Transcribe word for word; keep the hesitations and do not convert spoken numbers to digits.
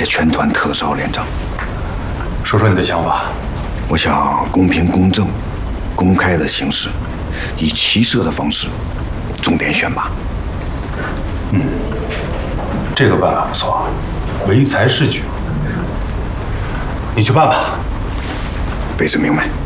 这全团特招连长。 说说你的想法。 我想公平公正、公开的形式，以骑射的方式，重点选拔。 嗯，这个办法不错，唯才是举。你去办吧。 卑职明白。